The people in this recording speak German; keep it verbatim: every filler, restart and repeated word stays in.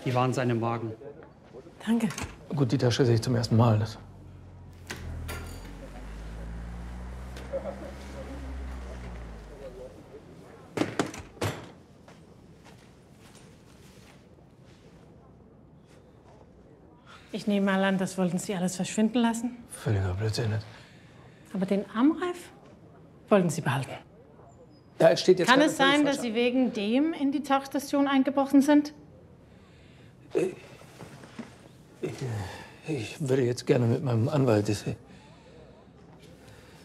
Die waren seine Magen. Danke. Gut, die Tasche sehe ich zum ersten Mal. Das Ich nehme mal an, das wollten Sie alles verschwinden lassen. völliger Blödsinn. Aber den Armreif wollten Sie behalten. Ja, es steht jetzt Kann gerade es sein, völlig dass falsch Sie wegen dem in die Tauchstation eingebrochen sind? Ich würde jetzt gerne mit meinem Anwalt.